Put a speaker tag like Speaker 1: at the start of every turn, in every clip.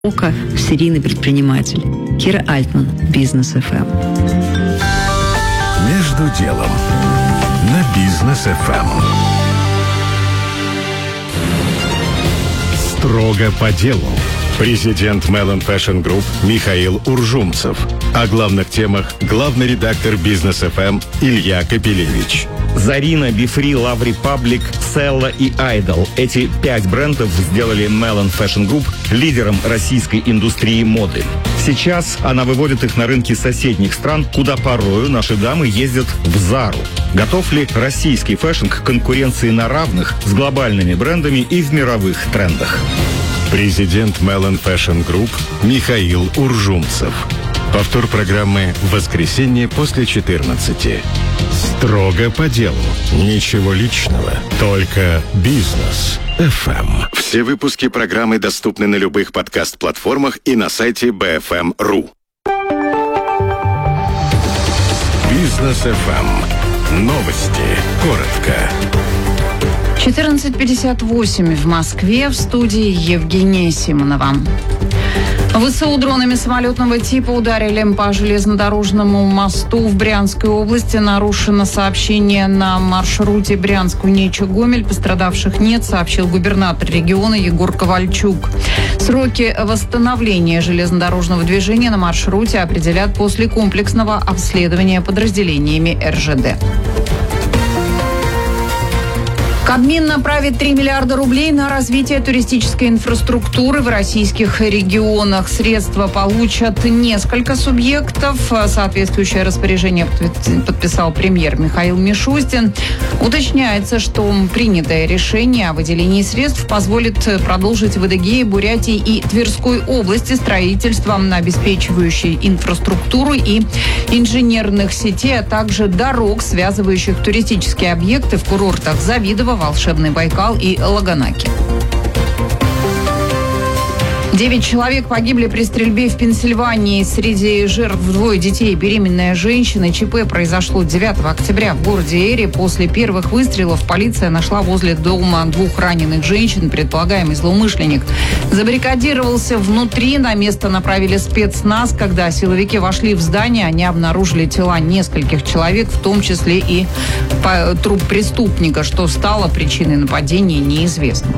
Speaker 1: серийный предприниматель. Кира Альтман, Бизнес ФМ.
Speaker 2: Между делом на Бизнес ФМ. Строго по делу. Президент Melon Fashion Group Михаил Уржумцев. О главных темах главный редактор Бизнес ФМ Илья Капелевич.
Speaker 3: Зарина, Бифри, Love Republic, Селла и Idol. Эти 5 брендов сделали Melon Fashion Group лидером российской индустрии моды. Сейчас она выводит их на рынки соседних стран, куда порою наши дамы ездят в Зару. Готов ли российский фэшн к конкуренции на равных с глобальными брендами и в мировых трендах?
Speaker 2: Президент Melon Fashion Group Михаил Уржумцев. Повтор программы в воскресенье после 14. Строго по делу. Ничего личного. Только Бизнес ФМ. Все выпуски программы доступны на любых подкаст-платформах и на сайте BFM.ru. Бизнес ФМ. Новости. Коротко.
Speaker 4: 14:58 в Москве. В студии Евгения Симонова. ВСУ дронами самолетного типа ударили по железнодорожному мосту в Брянской области. Нарушено сообщение на маршруте Брянск-Унеча-Гомель. Пострадавших нет, сообщил губернатор региона Егор Ковальчук. Сроки восстановления железнодорожного движения на маршруте определят после комплексного обследования подразделениями РЖД. Кабмин направит 3 миллиарда рублей на развитие туристической инфраструктуры в российских регионах. Средства получат несколько субъектов. Соответствующее распоряжение подписал премьер Михаил Мишустин. Уточняется, что принятое решение о выделении средств позволит продолжить в Адыгее, Бурятии и Тверской области строительство обеспечивающей инфраструктуру и инженерных сетей, а также дорог, связывающих туристические объекты в курортах Завидово, Волшебный Байкал и Лаганаки. 9 человек погибли при стрельбе в Пенсильвании. Среди жертв 2 детей и беременная женщина. ЧП произошло 9 октября в городе Эри. После первых выстрелов полиция нашла возле дома 2 раненых женщин. Предполагаемый злоумышленник забаррикадировался внутри. На место направили спецназ. Когда силовики вошли в здание, они обнаружили тела нескольких человек, в том числе и труп преступника. Что стало причиной нападения, неизвестно.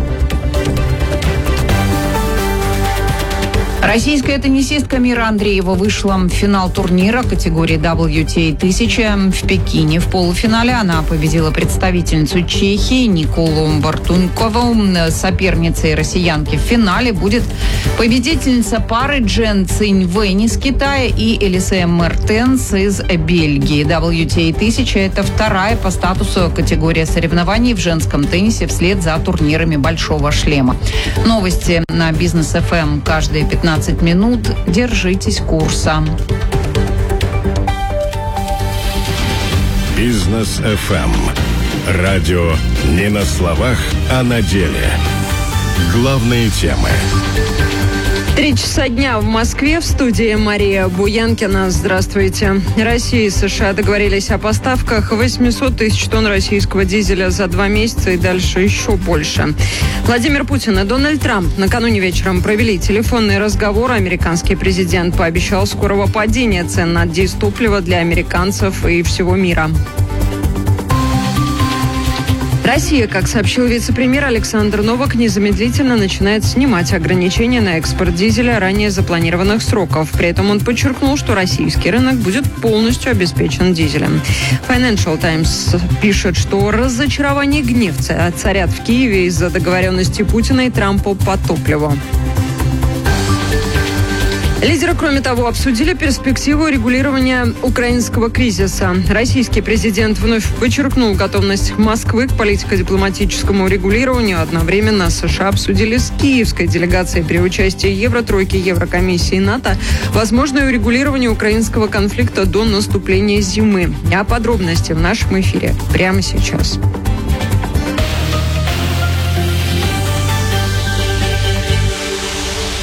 Speaker 4: Российская теннисистка Мира Андреева вышла в финал турнира категории WTA 1000 в Пекине. В полуфинале она победила представительницу Чехии Николу Бартунькову. Соперницей россиянки в финале будет победительница пары Джен Циньвэнь из Китая и Элисе Мертенс из Бельгии. WTA 1000 – это вторая по статусу категория соревнований в женском теннисе вслед за турнирами «Большого шлема». Новости на Бизнес ФМ каждые 15 минут. Держитесь курса.
Speaker 2: Бизнес ФМ. Радио не на словах, а на деле. Главные темы.
Speaker 5: 3 часа дня в Москве. В студии Мария Буянкина. Здравствуйте. Россия и США договорились о поставках 800 тысяч тонн российского дизеля за 2 месяца и дальше еще больше. Владимир Путин и Дональд Трамп накануне вечером провели телефонный разговор. Американский президент пообещал скорого падения цен на дизтопливо для американцев и всего мира. Россия, как сообщил вице-премьер Александр Новак, незамедлительно начинает снимать ограничения на экспорт дизеля ранее запланированных сроков. При этом он подчеркнул, что российский рынок будет полностью обеспечен дизелем. Financial Times пишет, что разочарование и гнев царят в Киеве из-за договоренности Путина и Трампа по топливу. Лидеры, кроме того, обсудили перспективу регулирования украинского кризиса. Российский президент вновь подчеркнул готовность Москвы к политико-дипломатическому регулированию. Одновременно США обсудили с киевской делегацией при участии Евротройки, Еврокомиссии и НАТО возможное урегулирование украинского конфликта до наступления зимы. А подробности в нашем эфире прямо сейчас.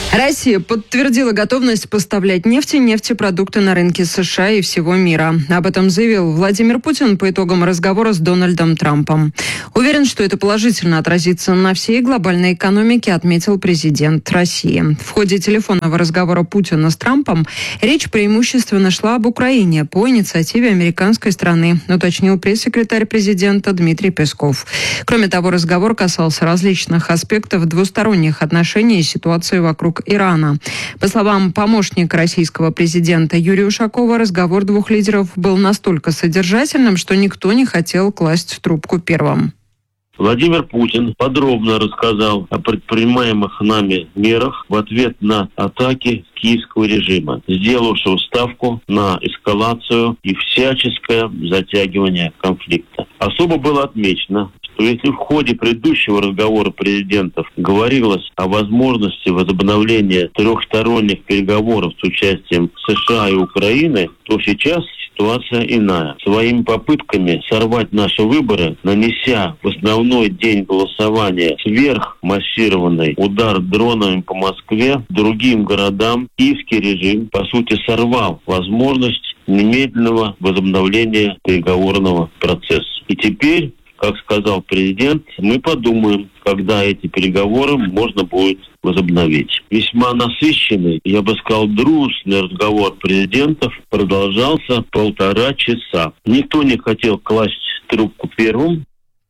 Speaker 5: Россия подтвердила готовность поставлять нефть и нефтепродукты на рынки США и всего мира. Об этом заявил Владимир Путин по итогам разговора с Дональдом Трампом. Уверен, что это положительно отразится на всей глобальной экономике, отметил президент России. В ходе телефонного разговора Путина с Трампом речь преимущественно шла об Украине по инициативе американской страны, уточнил пресс-секретарь президента Дмитрий Песков. Кроме того, разговор касался различных аспектов двусторонних отношений и ситуации вокруг Ирана. По словам помощника российского президента Юрия Ушакова, разговор двух лидеров был настолько содержательным, что никто не хотел класть трубку первым.
Speaker 6: Владимир Путин подробно рассказал о предпринимаемых нами мерах в ответ на атаки киевского режима, сделавшего ставку на эскалацию и всяческое затягивание конфликта. Особо было отмечено, что если в ходе предыдущего разговора президентов говорилось о возможности возобновления трехсторонних переговоров с участием США и Украины, то сейчас ситуация иная. Своими попытками сорвать наши выборы, нанеся в основной день голосования сверхмассированный удар дронами по Москве, другим городам, киевский режим, по сути, сорвал возможность немедленного возобновления переговорного процесса. И теперь, как сказал президент, мы подумаем, когда эти переговоры можно будет возобновить. Весьма насыщенный, я бы сказал, дружный разговор президентов продолжался 1,5 часа. Никто не хотел класть трубку первым.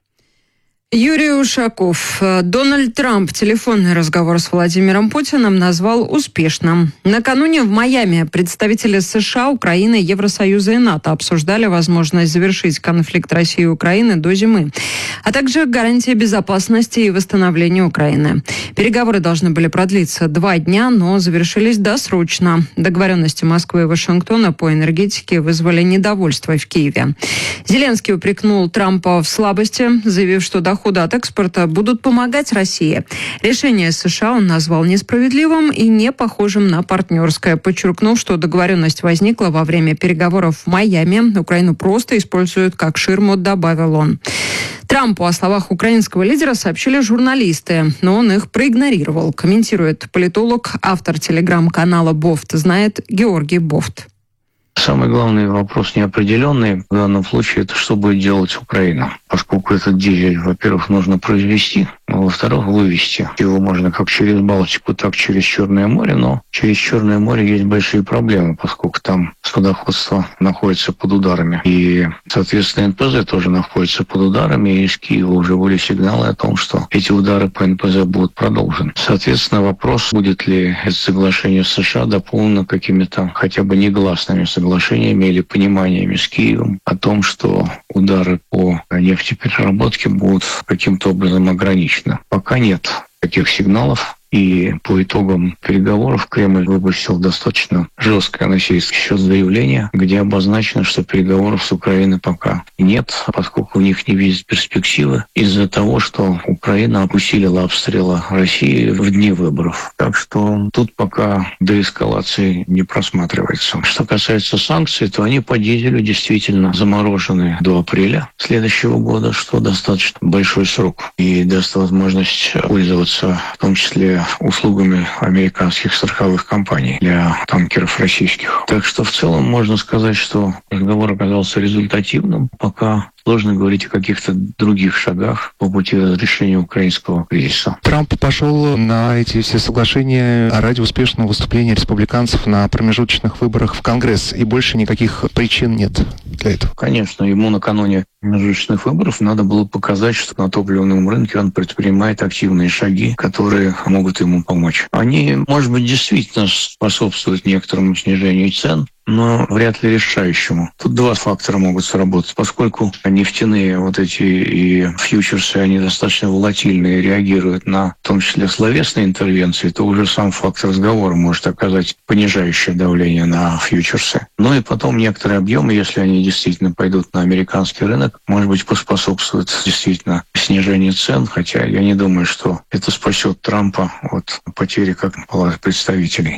Speaker 5: Юрий Ушаков. Дональд Трамп телефонный разговор с Владимиром Путиным назвал успешным. Накануне в Майами представители США, Украины, Евросоюза и НАТО обсуждали возможность завершить конфликт России и Украины до зимы, а также гарантии безопасности и восстановления Украины. Переговоры должны были продлиться 2 дня, но завершились досрочно. Договоренности Москвы и Вашингтона по энергетике вызвали недовольство в Киеве. Зеленский упрекнул Трампа в слабости, заявив, что доходы от экспорта будут помогать России. Решение США он назвал несправедливым и не похожим на партнерское, подчеркнув, что договоренность возникла во время переговоров в Майами. Украину просто используют как ширму, добавил он. Трампу о словах украинского лидера сообщили журналисты, но он их проигнорировал, комментирует политолог, автор телеграм-канала «Бофт знает» Георгий Бофт.
Speaker 7: Самый главный вопрос неопределенный в данном случае – это что будет делать Украина. Поскольку этот дизель, во-первых, нужно произвести, а во-вторых, вывести. Его можно как через Балтику, так через Черное море, но через Черное море есть большие проблемы, поскольку там судоходство находится под ударами. И, соответственно, НПЗ тоже находится под ударами, и из Киева уже были сигналы о том, что эти удары по НПЗ будут продолжены. Соответственно, вопрос, будет ли это соглашение с США дополнено какими-то хотя бы негласными соглашениями или пониманиями с Киевом о том, что удары по нефтепереработке будут каким-то образом ограничены. Пока нет таких сигналов. И по итогам переговоров Кремль выпустил достаточно жесткое на сей счет заявление, где обозначено, что переговоров с Украиной пока нет, поскольку в них не видят перспективы из-за того, что Украина усилила обстрелы России в дни выборов. Так что тут пока деэскалации не просматривается. Что касается санкций, то они по дизелю действительно заморожены до апреля следующего года, что достаточно большой срок и даст возможность пользоваться в том числе услугами американских страховых компаний для танкеров российских. Так что в целом можно сказать, что разговор оказался результативным. Пока сложно говорить о каких-то других шагах по пути разрешения украинского кризиса.
Speaker 8: Трамп пошел на эти все соглашения ради успешного выступления республиканцев на промежуточных выборах в Конгресс, и больше никаких причин нет для этого.
Speaker 7: Конечно, ему накануне промежуточных выборов надо было показать, что на топливном рынке он предпринимает активные шаги, которые могут ему помочь. Они, может быть, действительно способствуют некоторому снижению цен, но вряд ли решающему. Тут 2 фактора могут сработать. Поскольку нефтяные вот эти и фьючерсы, они достаточно волатильные, реагируют на, в том числе, словесные интервенции, то уже сам факт разговора может оказать понижающее давление на фьючерсы. Ну и потом некоторые объемы, если они действительно пойдут на американский рынок, может быть, поспособствуют действительно снижению цен, хотя я не думаю, что это спасет Трампа от потери как представителей.
Speaker 8: Почему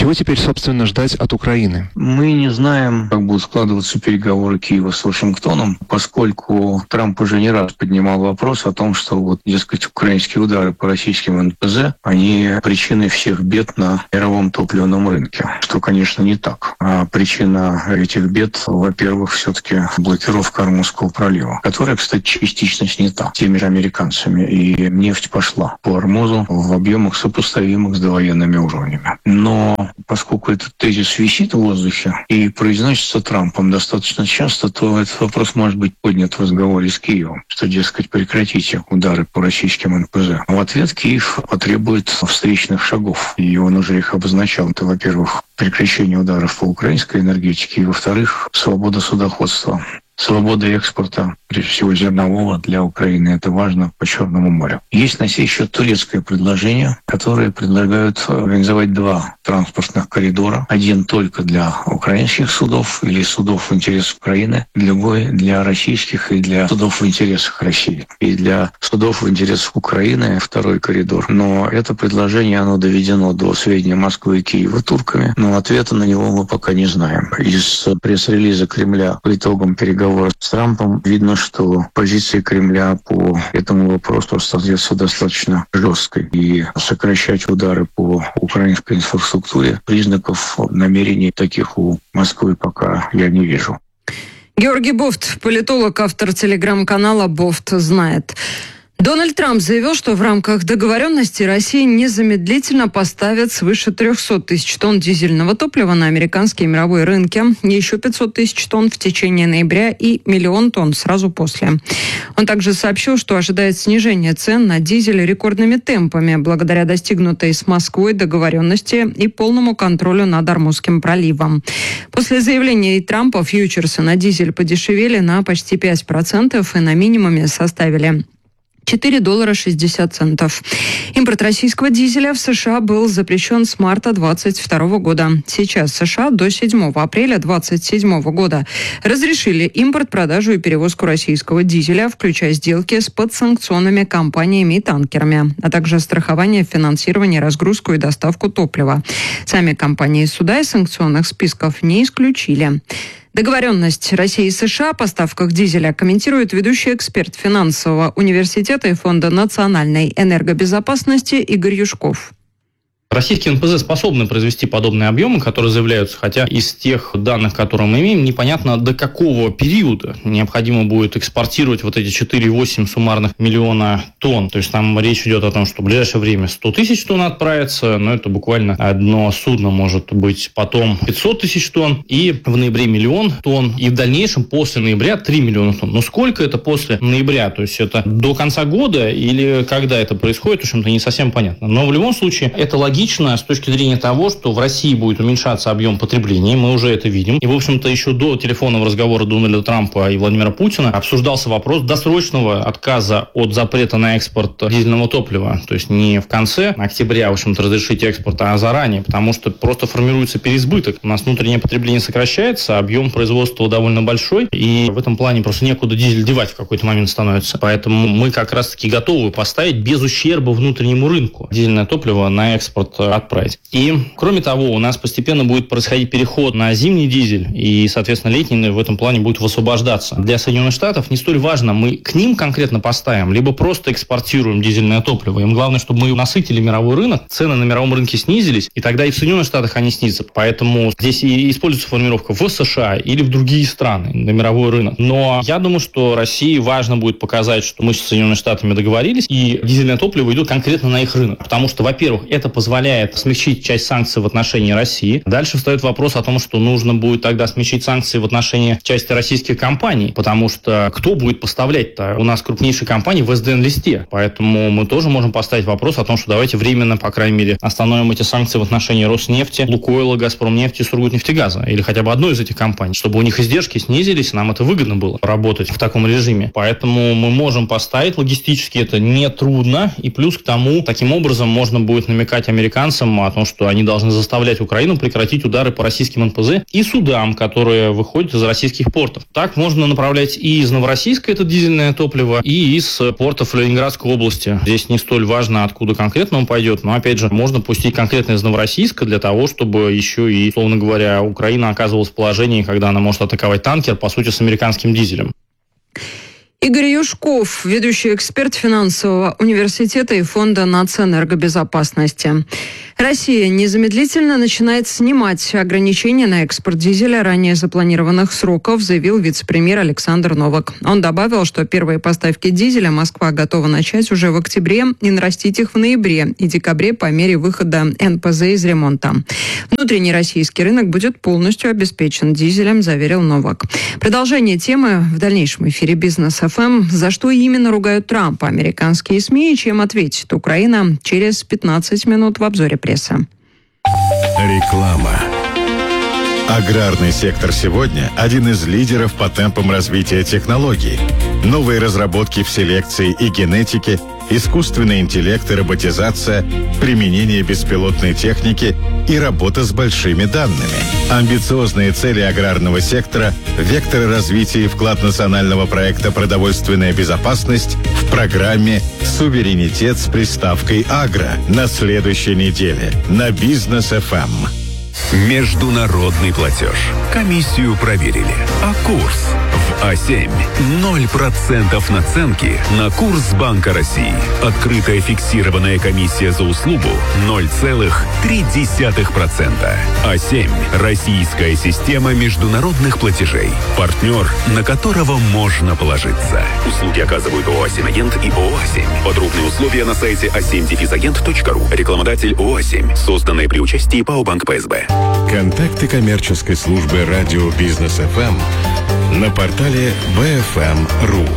Speaker 8: Чего теперь, собственно, ждать от Украины?
Speaker 7: Мы не знаем, как будут складываться переговоры Киева с Вашингтоном, поскольку Трамп уже не раз поднимал вопрос о том, что, дескать, украинские удары по российским НПЗ, они причиной всех бед на мировом топливном рынке. Что, конечно, не так. А причина этих бед, во-первых, все-таки блокировка Ормузского пролива, которая, кстати, частично снята теми же американцами. И нефть пошла по Ормузу в объемах, сопоставимых с довоенными уровнями. Но поскольку этот тезис висит в воздухе и произносится Трампом достаточно часто, то этот вопрос может быть поднят в разговоре с Киевом, что, дескать, прекратите удары по российским НПЗ. В ответ Киев потребует встречных шагов, и он уже их обозначал. Это, во-первых, прекращение ударов по украинской энергетике, и, во-вторых, свобода судоходства. Свобода экспорта, прежде всего зернового, для Украины. Это важно по Черному морю. Есть на сей счет турецкое предложение, которое предлагают организовать 2 транспортных коридора. Один только для украинских судов или судов в интересах Украины, другой для российских и для судов в интересах России. И для судов в интересах Украины 2 коридор. Но это предложение, оно доведено до сведения Москвы и Киева турками, но ответа на него мы пока не знаем. Из пресс-релиза Кремля по итогам переговоров с Трампом видно, что позиция Кремля по этому вопросу остается достаточно жесткой. И сокращать удары по украинской инфраструктуре признаков намерений таких у Москвы пока я не вижу.
Speaker 5: Георгий Бофт, политолог, автор телеграм-канала «Бофт знает». Дональд Трамп заявил, что в рамках договоренности Россия незамедлительно поставит свыше 300 тысяч тонн дизельного топлива на американские и мировые рынки, еще 500 тысяч тонн в течение ноября и 1 миллион тонн сразу после. Он также сообщил, что ожидает снижения цен на дизель рекордными темпами благодаря достигнутой с Москвой договоренности и полному контролю над Ормузским проливом. После заявления Трампа фьючерсы на дизель подешевели на почти 5% и на минимуме составили $4.60. Импорт российского дизеля в США был запрещен с марта 2022 года. Сейчас США до 7 апреля 2027 года разрешили импорт, продажу и перевозку российского дизеля, включая сделки с подсанкционными компаниями и танкерами, а также страхование, финансирование, разгрузку и доставку топлива. Сами компании суда из санкционных списков не исключили. Договоренность России и США о поставках дизеля комментирует ведущий эксперт финансового университета и Фонда национальной энергобезопасности Игорь Юшков.
Speaker 9: Российские НПЗ способны произвести подобные объемы, которые заявляются, хотя из тех данных, которые мы имеем, непонятно, до какого периода необходимо будет экспортировать вот эти 4,8 суммарных миллиона тонн. То есть там речь идет о том, что в ближайшее время 100 тысяч тонн отправится, но это буквально одно судно может быть, потом 500 тысяч тонн, и в ноябре 1 миллион тонн, и в дальнейшем после ноября 3 миллиона тонн. Но сколько это после ноября? То есть это до конца года или когда это происходит, в общем-то, не совсем понятно. Но в любом случае это логично с точки зрения того, что в России будет уменьшаться объем потребления, мы уже это видим. И, в общем-то, еще до телефонного разговора Дональда Трампа и Владимира Путина обсуждался вопрос досрочного отказа от запрета на экспорт дизельного топлива. То есть не в конце октября, в общем-то, разрешить экспорт, а заранее, потому что просто формируется переизбыток. У нас внутреннее потребление сокращается, объем производства довольно большой, и в этом плане просто некуда дизель девать в какой-то момент становится. Поэтому мы как раз-таки готовы поставить без ущерба внутреннему рынку дизельное топливо на экспорт отправить. И, кроме того, у нас постепенно будет происходить переход на зимний дизель, и, соответственно, летний в этом плане будет высвобождаться. Для Соединенных Штатов не столь важно, мы к ним конкретно поставим, либо просто экспортируем дизельное топливо. Им главное, чтобы мы насытили мировой рынок, цены на мировом рынке снизились, и тогда и в Соединенных Штатах они снизятся. Поэтому здесь и используется формулировка в США или в другие страны, на мировой рынок. Но я думаю, что России важно будет показать, что мы с Соединенными Штатами договорились, и дизельное топливо идет конкретно на их рынок. Потому что, во-первых, это позволяет смягчить часть санкций в отношении России. Дальше встает вопрос о том, что нужно будет тогда смягчить санкции в отношении части российских компаний, потому что кто будет поставлять-то? У нас крупнейшие компании в СДН-листе, поэтому мы тоже можем поставить вопрос о том, что давайте временно, по крайней мере, остановим эти санкции в отношении Роснефти, Лукойла, Газпромнефти и Сургутнефтегаза, или хотя бы одной из этих компаний, чтобы у них издержки снизились, нам это выгодно было работать в таком режиме. Поэтому мы можем поставить логистически, это не трудно, и плюс к тому, таким образом можно будет намекать американцам американцам о том, что они должны заставлять Украину прекратить удары по российским НПЗ и судам, которые выходят из российских портов. Так можно направлять и из Новороссийска это дизельное топливо, и из портов Ленинградской области. Здесь не столь важно, откуда конкретно он пойдет, но, опять же, можно пустить конкретно из Новороссийска для того, чтобы еще и, условно говоря, Украина оказывалась в положении, когда она может атаковать танкер, по сути, с американским дизелем.
Speaker 5: Игорь Юшков, ведущий эксперт финансового университета и фонда нацэнергобезопасности. Россия незамедлительно начинает снимать ограничения на экспорт дизеля ранее запланированных сроков, заявил вице-премьер Александр Новак. Он добавил, что первые поставки дизеля Москва готова начать уже в октябре и нарастить их в ноябре и декабре по мере выхода НПЗ из ремонта. Внутренний российский рынок будет полностью обеспечен дизелем, заверил Новак. Продолжение темы в дальнейшем эфире «Бизнес ФМ». За что именно ругают Трампа американские СМИ и чем ответит Украина через 15 минут в обзоре прессы.
Speaker 2: Реклама. Аграрный сектор сегодня – один из лидеров по темпам развития технологий. Новые разработки в селекции и генетике, искусственный интеллект и роботизация, применение беспилотной техники и работа с большими данными. Амбициозные цели аграрного сектора, векторы развития и вклад национального проекта «Продовольственная безопасность» в программе «Суверенитет» с приставкой «Агро» на следующей неделе на Бизнес ФМ.
Speaker 10: Международный платеж. Комиссию проверили. А курс? В А7. 0% наценки на курс Банка России. Открытая фиксированная комиссия за услугу 0,3%. А7. Российская система международных платежей. Партнер, на которого можно положиться. Услуги оказывают ООО «А7-агент» и ООО «А7». Подробные условия на сайте a7-агент.ру. Рекламодатель ООО «А7». Созданное при участии ПАО «Банк ПСБ».
Speaker 2: Контакты коммерческой службы радио Бизнес ФМ на портале bfm.ru.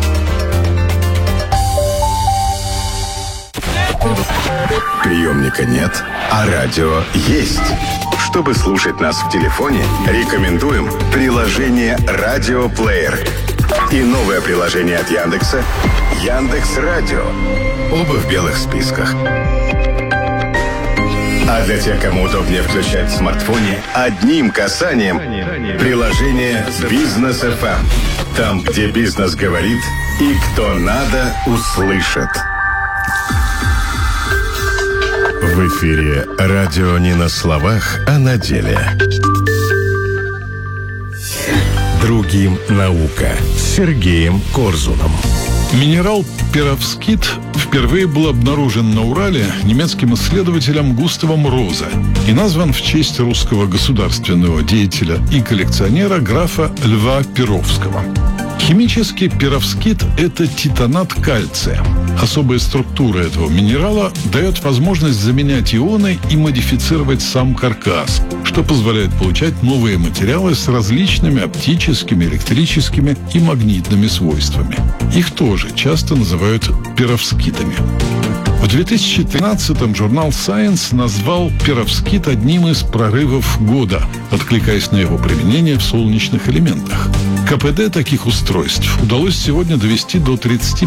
Speaker 2: Приемника нет, а радио есть. Чтобы слушать нас в телефоне, рекомендуем приложение «Радиоплеер» и новое приложение от Яндекса «Яндекс.Радио». Оба в белых списках. А для тех, кому удобнее включать в смартфоне, одним касанием приложение «Бизнес ФМ». Там, где бизнес говорит и кто надо, услышит. В эфире радио не на словах, а на деле. Другим наука с Сергеем Корзуном.
Speaker 11: Минерал перовскит впервые был обнаружен на Урале немецким исследователем Густавом Розе и назван в честь русского государственного деятеля и коллекционера графа Льва Перовского. Химически перовскит – это титанат кальция. Особая структура этого минерала дает возможность заменять ионы и модифицировать сам каркас, что позволяет получать новые материалы с различными оптическими, электрическими и магнитными свойствами. Их тоже часто называют перовскитами. В 2013-м журнал Science назвал перовскит одним из прорывов года, откликаясь на его применение в солнечных элементах. КПД таких устройств удалось сегодня довести до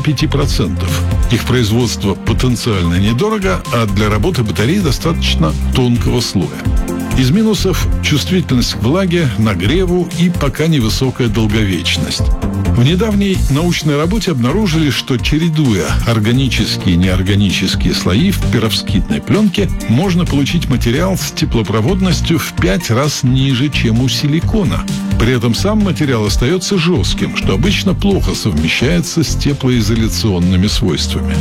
Speaker 11: 35%. Их производство потенциально недорого, а для работы батареи достаточно тонкого слоя. Из минусов – чувствительность к влаге, нагреву и пока невысокая долговечность. В недавней научной работе обнаружили, что, чередуя органические и неорганические слои в перовскитной пленке, можно получить материал с теплопроводностью в 5 раз ниже, чем у силикона. При этом сам материал остается жестким, что обычно плохо совмещается с теплоизоляционными свойствами.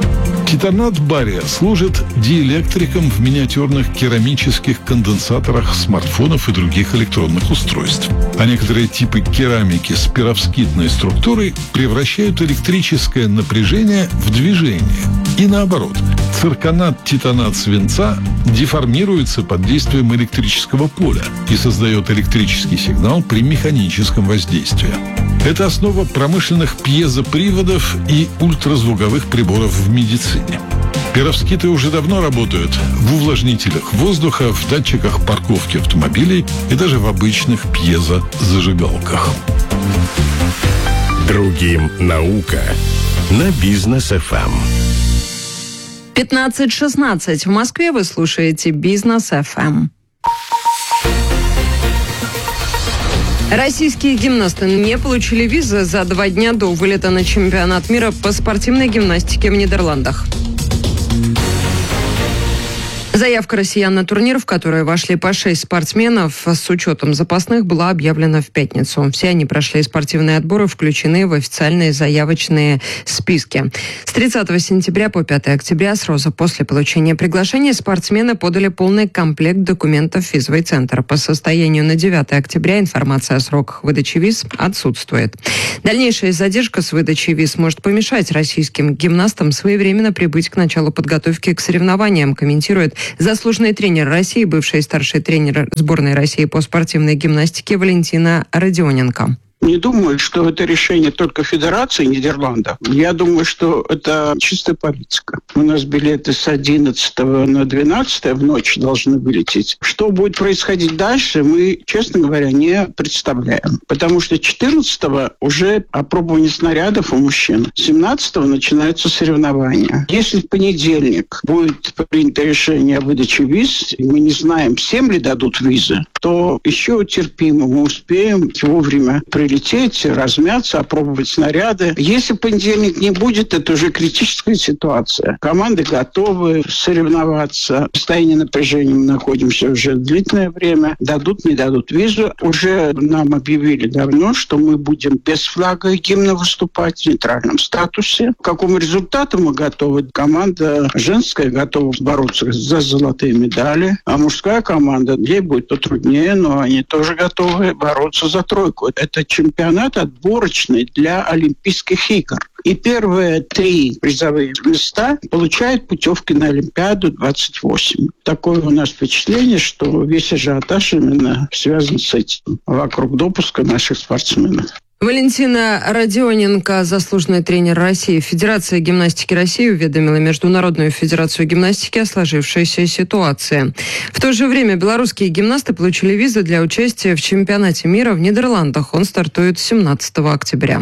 Speaker 11: Титанат бария служит диэлектриком в миниатюрных керамических конденсаторах смартфонов и других электронных устройств. А некоторые типы керамики с перовскитной структурой превращают электрическое напряжение в движение. И наоборот, цирконат-титанат свинца деформируется под действием электрического поля и создает электрический сигнал при механическом воздействии. Это основа промышленных пьезоприводов и ультразвуковых приборов в медицине. Перовскиты уже давно работают в увлажнителях воздуха, в датчиках парковки автомобилей и даже в обычных пьезозажигалках.
Speaker 2: Другим наука на Бизнес ФМ.
Speaker 5: 15:16 в Москве. Вы слушаете Бизнес ФМ. Российские гимнасты не получили визы за 2 дня до вылета на чемпионат мира по спортивной гимнастике в Нидерландах. Заявка россиян на турнир, в который вошли по 6 спортсменов с учетом запасных, была объявлена в пятницу. Все они прошли спортивные отборы, включены в официальные заявочные списки. С 30 сентября по 5 октября, сразу после получения приглашения, спортсмены подали полный комплект документов в визовый центр. По состоянию на 9 октября информация о сроках выдачи виз отсутствует. Дальнейшая задержка с выдачей виз может помешать российским гимнастам своевременно прибыть к началу подготовки к соревнованиям, комментирует заслуженный тренер России, бывший старший тренер сборной России по спортивной гимнастике Валентина Родионенко.
Speaker 12: Не думаю, что это решение только Федерации Нидерландов. Я думаю, что это чистая политика. У нас билеты с 11 на 12 в ночь должны вылететь. Что будет происходить дальше, мы, честно говоря, не представляем. Потому что 14 уже опробование снарядов у мужчин. 17 начинаются соревнования. Если в понедельник будет принято решение о выдаче виз, мы не знаем, всем ли дадут визы, то еще терпимо, мы успеем вовремя прилететь, размяться, опробовать снаряды. Если понедельник не будет, это уже критическая ситуация. Команды готовы соревноваться. В состоянии напряжения мы находимся уже длительное время. Дадут, не дадут визу. Уже нам объявили давно, что мы будем без флага и гимна выступать в нейтральном статусе. К какому результату мы готовы? Команда женская готова бороться за золотые медали, а мужская команда, ей будет потруднее, но они тоже готовы бороться за тройку. Это чемпионат отборочный для Олимпийских игр. И первые 3 призовые места получают путевки на Олимпиаду 28. Такое у нас впечатление, что весь ажиотаж именно связан с этим, вокруг допуска наших спортсменов.
Speaker 5: Валентина Родионенко, заслуженный тренер России. Федерация гимнастики России уведомила Международную федерацию гимнастики о сложившейся ситуации. В то же время белорусские гимнасты получили визы для участия в чемпионате мира в Нидерландах. Он стартует 17 октября.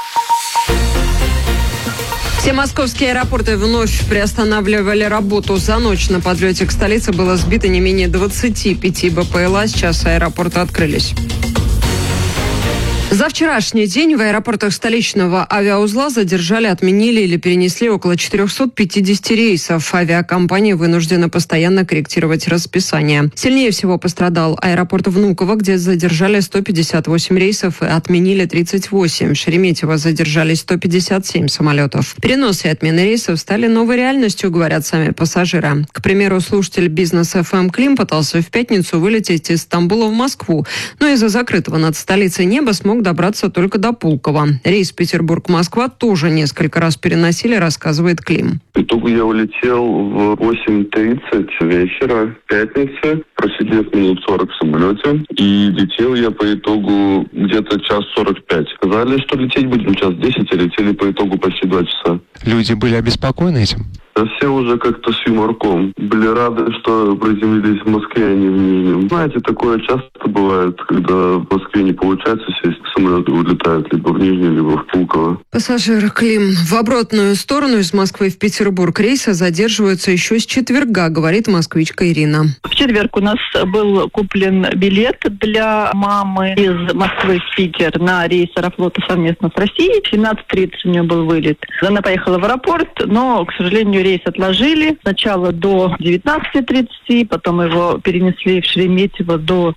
Speaker 5: Все московские аэропорты вновь приостанавливали работу. За ночь на подлете к столице было сбито не менее 25 БПЛА. Сейчас аэропорты открылись. За вчерашний день в аэропортах столичного авиаузла задержали, отменили или перенесли около 450 рейсов. Авиакомпания вынуждена постоянно корректировать расписание. Сильнее всего пострадал аэропорт Внуково, где задержали 158 рейсов и отменили 38. В Шереметьево задержали 157 самолетов. Переносы и отмены рейсов стали новой реальностью, говорят сами пассажиры. К примеру, слушатель Бизнес ФМ Клим пытался в пятницу вылететь из Стамбула в Москву, но из-за закрытого над столицей неба смог добраться только до Пулково. Рейс Петербург-Москва тоже несколько раз переносили, рассказывает Клим.
Speaker 13: В итоге я улетел в 8:30 вечера пятницы, просидев минут 40 в самолете, и летел я по итогу где-то 1:45. Сказали, что лететь будем 1:10, а летели по итогу почти 2 часа.
Speaker 8: Люди были обеспокоены этим?
Speaker 13: Да все уже как-то с юморком. Были рады, что приземлились в Москве, а не в Нижнем. Знаете, такое часто бывает, когда в Москве не получается сесть, самолеты улетают либо в Нижний, либо в Пулково.
Speaker 5: Пассажир Клим. В обратную сторону из Москвы в Петербург рейсы задерживаются еще с четверга, говорит москвичка Ирина.
Speaker 14: В четверг у нас был куплен билет для мамы из Москвы в Питер на рейс Аэрофлота совместно с Россией. В 17:30 у нее был вылет. Она поехала в аэропорт, но, к сожалению, рейс отложили. Сначала до 19:30, потом его перенесли в Шереметьево до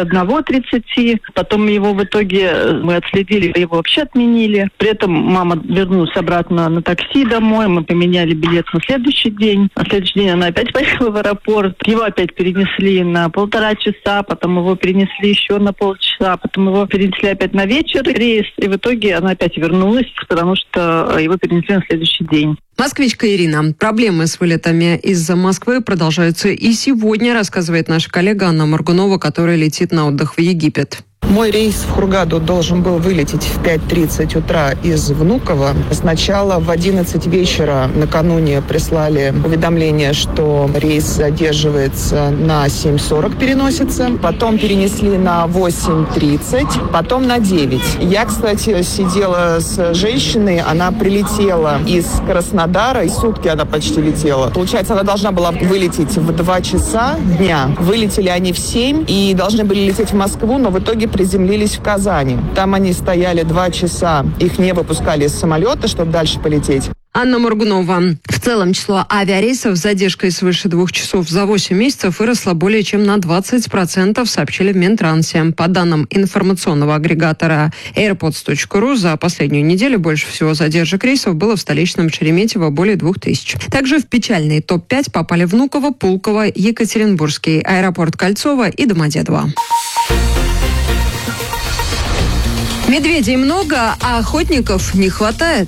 Speaker 14: 21:30. Потом его в итоге мы отследили, его вообще отменили. При этом мама вернулась обратно на такси домой. Мы поменяли билет на следующий день. На следующий день она опять поехала в аэропорт. Его опять перенесли на 1,5 часа, потом его перенесли еще на полчаса, потом его перенесли опять на вечер рейс. И в итоге она опять вернулась, потому что его перенесли на следующий день.
Speaker 5: Москвичка Ирина. Проблемы с вылетами из-за Москвы продолжаются и сегодня, рассказывает наша коллега Анна Моргунова, которая летит на отдых в Египет.
Speaker 15: Мой рейс в Хургаду должен был вылететь в 5:30 утра из Внуково. Сначала в 11 вечера накануне прислали уведомление, что рейс задерживается на 7:40, переносится. Потом перенесли на 8:30, потом на 9. Я, кстати, сидела с женщиной, она прилетела из Краснодара, и сутки она почти летела. Получается, она должна была вылететь в 2 часа дня. Вылетели они в 7 и должны были лететь в Москву, но в итоге приземлились в Казани. Там они стояли 2 часа, их не выпускали из самолета, чтобы дальше полететь.
Speaker 5: Анна Моргунова. В целом число авиарейсов с задержкой свыше 2 часов за 8 месяцев выросло более чем на 20%, сообщили в Минтрансе. По данным информационного агрегатора airpods.ru, за последнюю неделю больше всего задержек рейсов было в столичном Шереметьево более 2000. Также в печальный топ-5 попали Внуково, Пулково, Екатеринбургский аэропорт Кольцово и Домодедово. Медведей много, а охотников не хватает.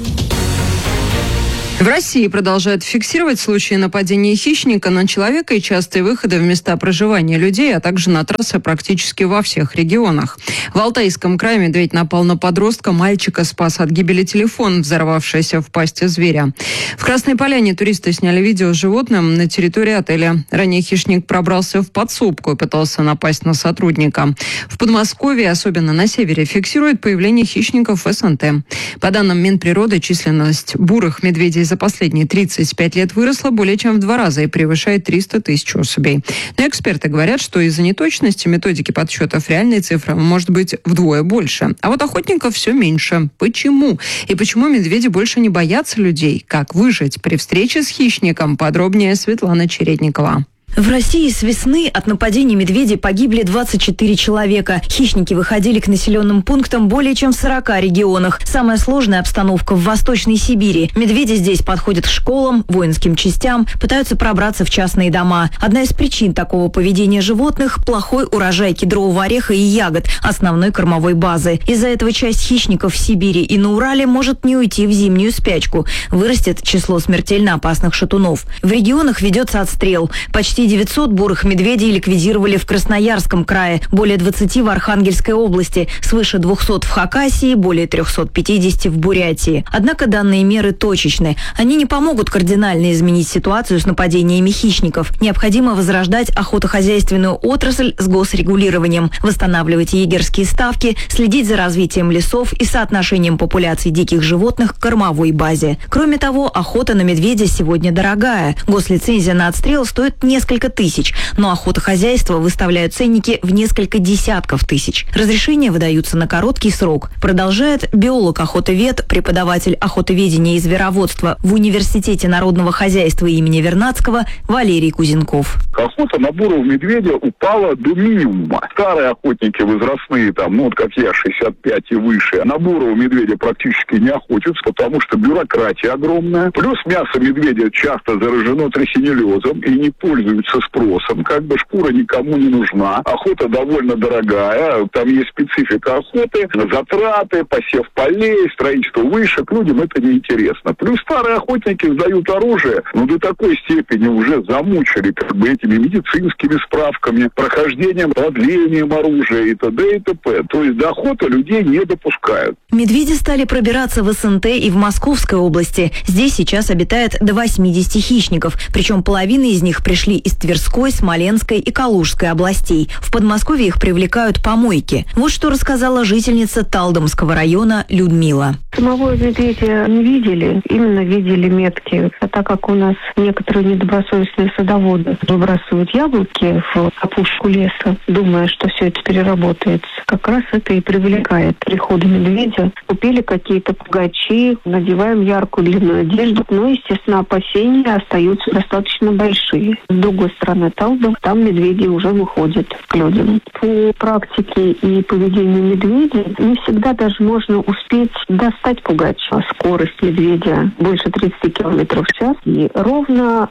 Speaker 5: В России продолжают фиксировать случаи нападения хищника на человека и частые выходы в места проживания людей, а также на трассы практически во всех регионах. В Алтайском крае медведь напал на подростка, мальчика спас от гибели телефон, взорвавшийся в пасти зверя. В Красной Поляне туристы сняли видео с животным на территории отеля. Ранее хищник пробрался в подсобку и пытался напасть на сотрудника. В Подмосковье, особенно на севере, фиксируют появление хищников в СНТ. По данным Минприроды, численность бурых медведей за последние 35 лет выросла более чем в 2 раза и превышает 300 тысяч особей. Но эксперты говорят, что из-за неточности методики подсчетов реальная цифра может быть вдвое больше. А вот охотников все меньше. Почему? И почему медведи больше не боятся людей? Как выжить при встрече с хищником? Подробнее Светлана Чередникова.
Speaker 16: В России с весны от нападений медведей погибли 24 человека. Хищники выходили к населенным пунктам более чем в 40 регионах. Самая сложная обстановка в Восточной Сибири. Медведи здесь подходят к школам, воинским частям, пытаются пробраться в частные дома. Одна из причин такого поведения животных – плохой урожай кедрового ореха и ягод, основной кормовой базы. Из-за этого часть хищников в Сибири и на Урале может не уйти в зимнюю спячку. Вырастет число смертельно опасных шатунов. В регионах ведется отстрел. Почти 900 бурых медведей ликвидировали в Красноярском крае, более 20 в Архангельской области, свыше 200 в Хакасии, более 350 в Бурятии. Однако данные меры точечны. Они не помогут кардинально изменить ситуацию с нападениями хищников. Необходимо возрождать охотохозяйственную отрасль с госрегулированием, восстанавливать егерские ставки, следить за развитием лесов и соотношением популяций диких животных к кормовой базе. Кроме того, охота на медведя сегодня дорогая. Гослицензия на отстрел стоит несколько тысяч, но охотохозяйства выставляют ценники в несколько десятков тысяч. Разрешения выдаются на короткий срок. Продолжает биолог-охотовед, преподаватель охотоведения и звероводства в Университете народного хозяйства имени Вернадского Валерий Кузенков.
Speaker 17: Охота на бурого медведя упала до минимума. Старые охотники возрастные, как я, 65 и выше, на бурого медведя практически не охотятся, потому что бюрократия огромная. Плюс мясо медведя часто заражено трихинеллезом и не пользуется спросом. Шкура никому не нужна. Охота довольно дорогая. Там есть специфика охоты, затраты, посев полей, строительство вышек. Людям это неинтересно. Плюс старые охотники сдают оружие, до такой степени уже замучили этими медицинскими справками, прохождением, продлением оружия и т.д. и т.п. То есть до охоты людей не допускают.
Speaker 16: Медведи стали пробираться в СНТ и в Московской области. Здесь сейчас обитает до 80 хищников, причем половина из них пришли из Тверской, Смоленской и Калужской областей. В Подмосковье их привлекают помойки. Вот что рассказала жительница Талдомского района Людмила.
Speaker 18: Самого медведя не видели, именно видели метки. А так как у нас некоторые недобросовестные садоводы выбрасывают яблоки в опушку леса, думая, что все это переработается, как раз это и привлекает прихода медведя. Купили какие-то пугачи, надеваем яркую длинную одежду, но, естественно, опасения остаются достаточно большие. С другой стороны Талдом, там медведи уже выходят к людям. По практике и поведению медведя не всегда даже можно успеть достать пугача. Скорость медведя больше 30 км в час, и ровно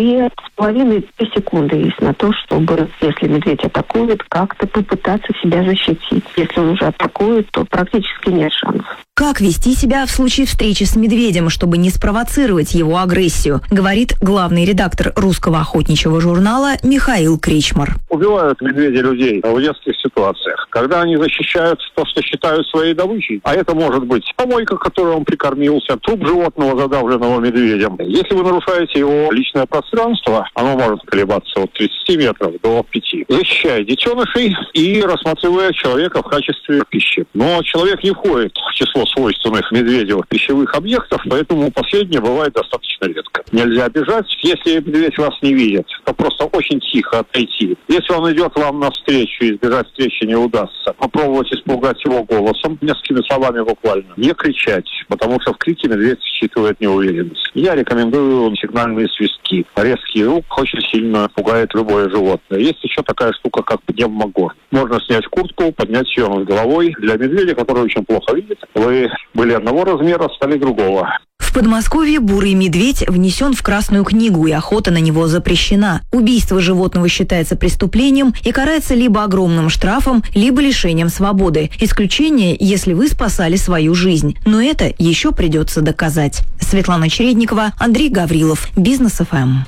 Speaker 18: 2,5 секунды есть на то, чтобы, если медведь атакует, как-то попытаться себя защитить. Если он уже атакует, то практически нет шансов.
Speaker 16: Как вести себя в случае встречи с медведем, чтобы не спровоцировать его агрессию, говорит главный редактор Русского охотничьего ведущего журнала Михаил Кричмар.
Speaker 19: Убивают медведи людей в детских ситуациях, когда они защищают то, что считают своей добычей. А это может быть помойка, которой он прикормился, труп животного, задавленного медведем. Если вы нарушаете его личное пространство, оно может колебаться от 30 метров до 5. Защищая детенышей и рассматривая человека в качестве пищи. Но человек не входит в число свойственных медведю пищевых объектов, поэтому последнее бывает достаточно редко. Нельзя обижать. Если медведь вас не видит, то просто очень тихо отойти. Если он идет вам навстречу, избежать встречи не удастся. Попробовать испугать его голосом, несколькими словами буквально. Не кричать, потому что в крике медведь считывает неуверенность. Я рекомендую сигнальные свистки. Резкий звук очень сильно пугает любое животное. Есть еще такая штука, как пневмогор. Можно снять куртку, поднять ее над головой. Для медведя, который очень плохо видит, вы были одного размера, стали другого.
Speaker 16: В Подмосковье бурый медведь внесен в Красную книгу, и охота на него запрещена. Убийство животного считается преступлением и карается либо огромным штрафом, либо лишением свободы. Исключение, если вы спасали свою жизнь. Но это еще придется доказать. Светлана Чередникова, Андрей Гаврилов, Бизнес ФМ.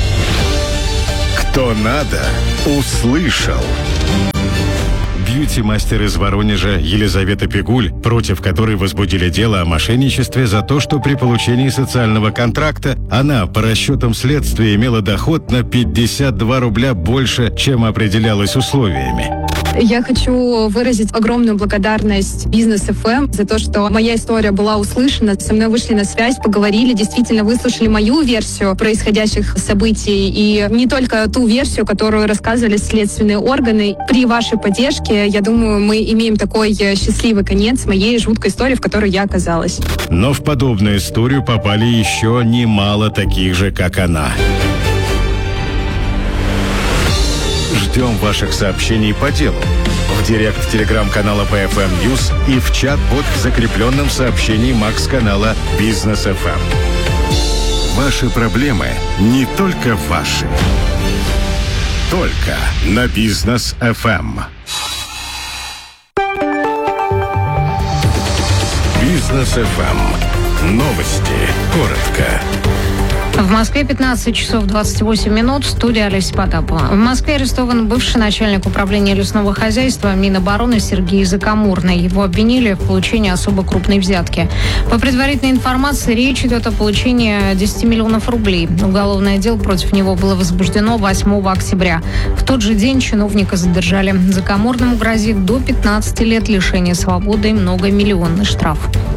Speaker 2: Кто надо, услышал. Бьюти-мастер из Воронежа Елизавета Пигуль, против которой возбудили дело о мошенничестве за то, что при получении социального контракта она, по расчетам следствия, имела доход на 52 рубля больше, чем определялось условиями.
Speaker 20: Я хочу выразить огромную благодарность Бизнес ФМ за то, что моя история была услышана. Со мной вышли на связь, поговорили, действительно выслушали мою версию происходящих событий и не только ту версию, которую рассказывали следственные органы. При вашей поддержке, я думаю, мы имеем такой счастливый конец моей жуткой истории, в которой я оказалась.
Speaker 2: Но в подобную историю попали еще немало таких же, как она. Ждем ваших сообщений по делу. В директ телеграм-канала BFM News и в чат под закрепленным сообщением Макс-канала Бизнес ФМ. Ваши проблемы не только ваши. Только на Бизнес ФМ. Бизнес ФМ. Новости. Коротко.
Speaker 4: В Москве 15 часов 28 минут. Студия Олеся Потапова. В Москве арестован бывший начальник управления лесного хозяйства Минобороны Сергей Закамурный. Его обвинили в получении особо крупной взятки. По предварительной информации, речь идет о получении 10 миллионов рублей. Уголовное дело против него было возбуждено 8 октября. В тот же день чиновника задержали. Закамурному грозит до 15 лет лишения свободы и многомиллионный штраф.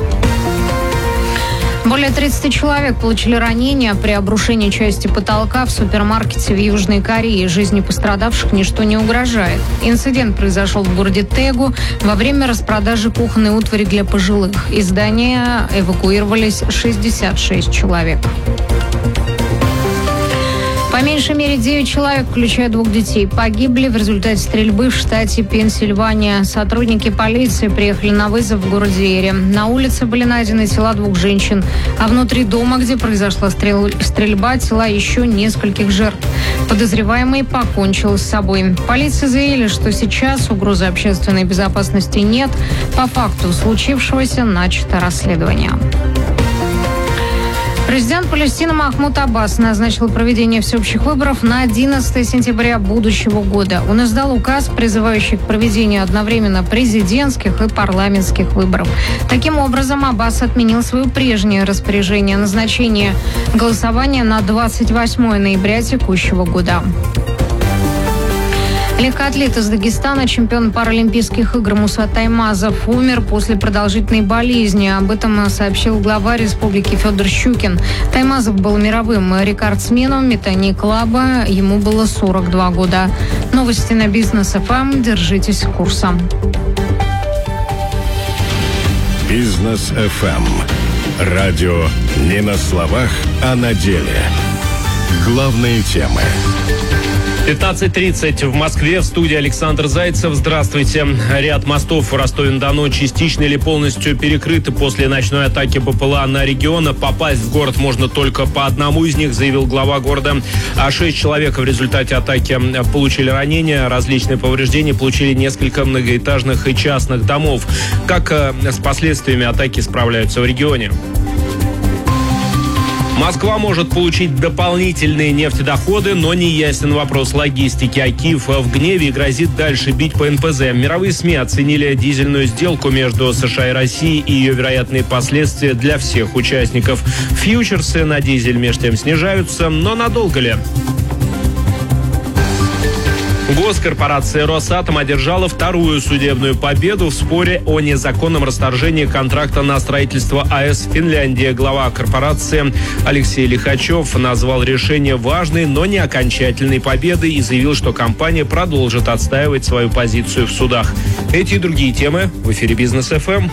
Speaker 4: Более 30 человек получили ранения при обрушении части потолка в супермаркете в Южной Корее. Жизни пострадавших ничто не угрожает. Инцидент произошел в городе Тэгу во время распродажи кухонной утвари для пожилых. Из здания эвакуировались 66 человек. По меньшей мере 9 человек, включая 2 детей, погибли в результате стрельбы в штате Пенсильвания. Сотрудники полиции приехали на вызов в городе Эри. На улице были найдены тела 2 женщин, а внутри дома, где произошла стрельба, тела еще нескольких жертв. Подозреваемый покончил с собой. Полиция заявила, что сейчас угрозы общественной безопасности нет. По факту случившегося начато расследование. Президент Палестины Махмуд Аббас назначил проведение всеобщих выборов на 11 сентября будущего года. Он издал указ, призывающий к проведению одновременно президентских и парламентских выборов. Таким образом, Аббас отменил свое прежнее распоряжение о назначении голосования на 28 ноября текущего года. Легкоатлет из Дагестана, чемпион Паралимпийских игр Мусат Таймазов, умер после продолжительной болезни. Об этом сообщил глава республики Федор Щукин. Таймазов был мировым рекордсменом в метании клаба. Ему было 42 года. Новости на Бизнес ФМ. Держитесь курса.
Speaker 2: Бизнес ФМ. Радио не на словах, а на деле. Главные темы.
Speaker 21: 15:30 в Москве, в студии Александр Зайцев. Здравствуйте. Ряд мостов в Ростове-на-Дону частично или полностью перекрыты после ночной атаки БПЛА на регион. Попасть в город можно только по одному из них, заявил глава города. 6 человек в результате атаки получили ранения, различные повреждения, получили несколько многоэтажных и частных домов. Как с последствиями атаки справляются в регионе? Москва может получить дополнительные нефтедоходы, но не ясен вопрос логистики. А Киев в гневе и грозит дальше бить по НПЗ. Мировые СМИ оценили дизельную сделку между США и Россией и ее вероятные последствия для всех участников. Фьючерсы на дизель между тем снижаются, но надолго ли? Госкорпорация «Росатом» одержала вторую судебную победу в споре о незаконном расторжении контракта на строительство АЭС Финляндия. Глава корпорации Алексей Лихачев назвал решение важной, но не окончательной победой и заявил, что компания продолжит отстаивать свою позицию в судах. Эти и другие темы в эфире «Бизнес ФМ».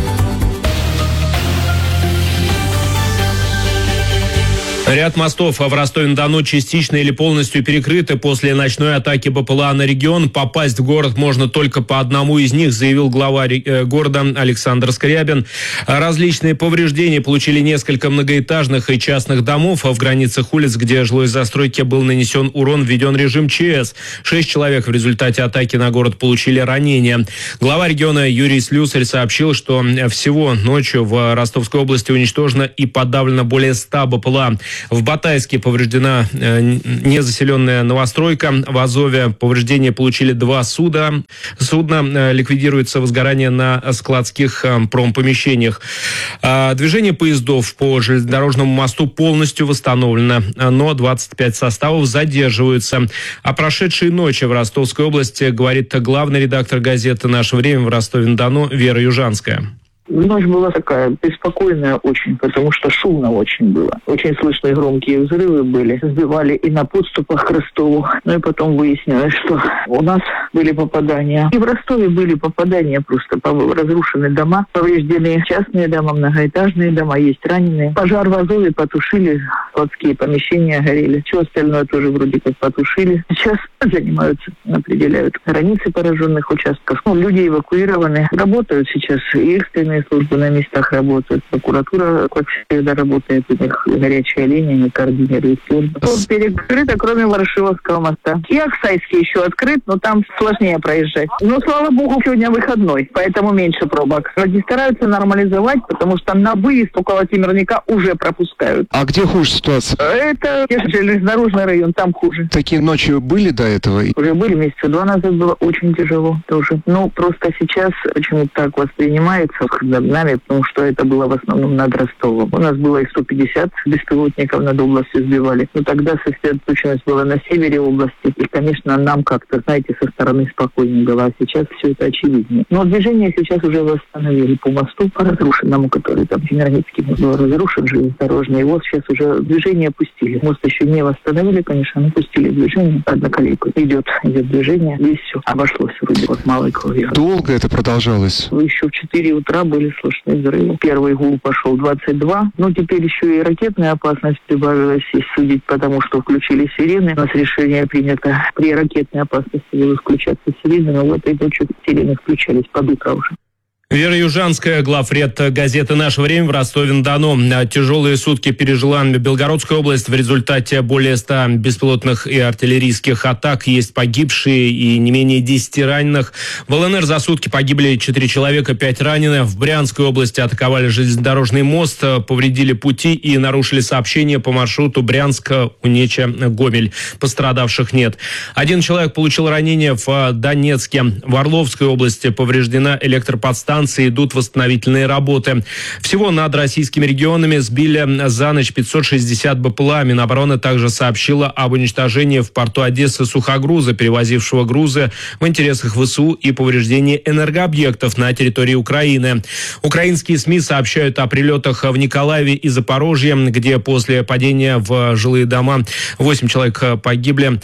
Speaker 21: Ряд мостов в Ростове-на-Дону частично или полностью перекрыты после ночной атаки БПЛА на регион. Попасть в город можно только по одному из них, заявил глава города Александр Скрябин. Различные повреждения получили несколько многоэтажных и частных домов. В границах улиц, где жилой застройке был нанесен урон, введен режим ЧС. 6 человек в результате атаки на город получили ранения. Глава региона Юрий Слюсарь сообщил, что всего ночью в Ростовской области уничтожено и подавлено более 100 БПЛА. В Батайске повреждена незаселенная новостройка. В Азове повреждения получили 2 судна. Ликвидируется возгорание на складских промпомещениях. Движение поездов по железнодорожному мосту полностью восстановлено, но 25 составов задерживаются. О прошедшей ночи в Ростовской области говорит главный редактор газеты «Наше время» в Ростове-на-Дону Вера Южанская.
Speaker 1: Ночь была такая беспокойная очень, потому что шумно очень было. Очень слышные громкие взрывы были. Сбивали и на подступах к Ростову. Ну и потом выяснилось, что у нас были попадания. И в Ростове были попадания просто. Разрушены дома, повреждены частные дома, многоэтажные дома, есть раненые. Пожар в Азове потушили, складские помещения горели. Все остальное тоже вроде как потушили. Сейчас занимаются, определяют границы пораженных участков. Люди эвакуированы. Работают сейчас и экстренные службы на местах работают. Прокуратура, как всегда, работает. У них горячая линия, они координируют службу. Тут перекрыто, кроме Ворошиловского моста. И Аксайский еще открыт, но там сложнее проезжать. Но, слава богу, сегодня выходной, поэтому меньше пробок. Люди стараются нормализовать, потому что на выезд около Темирника уже пропускают.
Speaker 8: А где хуже ситуация?
Speaker 1: Это железнодорожный район, там хуже.
Speaker 8: Такие ночи были до этого?
Speaker 1: Уже были, месяца 2 назад было очень тяжело тоже. Ну, просто сейчас почему-то так воспринимается над нами, потому что это было в основном над Ростовом. У нас было и 150 беспилотников над областью сбивали. Но тогда сосредоточенность была на севере области. И, конечно, нам как-то, знаете, со стороны спокойнее было. А сейчас все это очевиднее. Но движение сейчас уже восстановили по мосту, по разрушенному, который там Темирницкий был разрушен, железнодорожный. Его сейчас уже движение пустили. Мост еще не восстановили, конечно, но пустили движение. Одноколейку. Идет движение. Здесь все обошлось вроде вот малой кровью.
Speaker 8: Долго это продолжалось?
Speaker 1: Еще в 4 утра были слышны взрывы. Первый гул пошел 22. Ну, теперь еще и ракетная опасность прибавилась, если судить, потому что включили сирены. У нас решение принято при ракетной опасности будут включаться сирены, но в этой ночью сирены включались под утро уже.
Speaker 21: Вера Южанская, главред газеты «Наше время» в Ростове-на-Дону. Тяжелые сутки пережила Белгородская область. В результате более 100 беспилотных и артиллерийских атак. Есть погибшие и не менее 10 раненых. В ЛНР за сутки погибли 4 человека, 5 ранены. В Брянской области атаковали железнодорожный мост, повредили пути и нарушили сообщение по маршруту Брянск-Унеча-Гомель. Пострадавших нет. 1 человек получил ранение в Донецке. В Орловской области повреждена электроподстанция. Идут восстановительные работы. Всего над российскими регионами сбили за ночь 560 БПЛА. Минобороны также сообщила об уничтожении в порту Одессы сухогруза, перевозившего грузы в интересах ВСУ, и повреждении энергообъектов на территории Украины. Украинские СМИ сообщают о прилетах в Николаеве и Запорожье, где после падения в жилые дома 8 человек погибли,